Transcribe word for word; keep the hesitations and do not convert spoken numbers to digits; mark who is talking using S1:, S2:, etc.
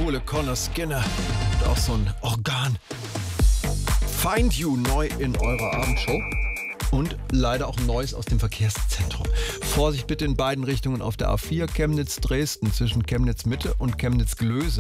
S1: coole Connor Skinner. Und auch so ein Organ. Find You neu in eurer Abendshow. Und leider auch Neues aus dem Verkehrszentrum. Vorsicht bitte in beiden Richtungen auf der A vier Chemnitz-Dresden zwischen Chemnitz-Mitte und Chemnitz-Glöse.